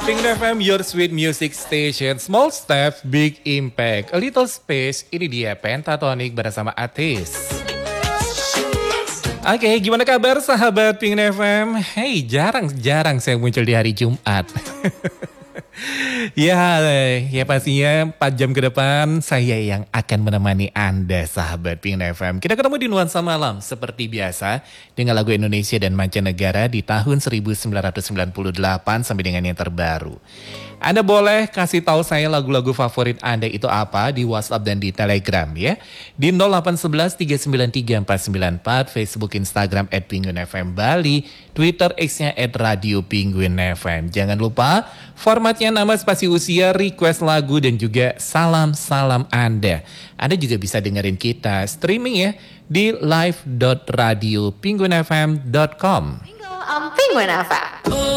Pink FM, your sweet music station. Small steps, big impact. A little space, ini dia Pentatonix bersama Atis. Oke, gimana kabar sahabat Pink FM? Hey, jarang saya muncul di hari Jumat. Ya pastinya 4 jam ke depan saya yang akan menemani Anda sahabat Pink FM. Kita ketemu di Nuansa Malam seperti biasa dengan lagu Indonesia dan mancanegara di tahun 1998 sampai dengan yang terbaru. Anda boleh kasih tahu saya lagu-lagu favorit Anda itu apa di WhatsApp dan di Telegram ya. Di 0811 393 494, Facebook, Instagram @PinguinFM Bali, Twitter X-nya @RadioPinguinFM. Jangan lupa formatnya nama spasi usia, request lagu dan juga salam-salam Anda. Anda juga bisa dengerin kita streaming ya di live.radiopinguinfm.com. Penguin FM.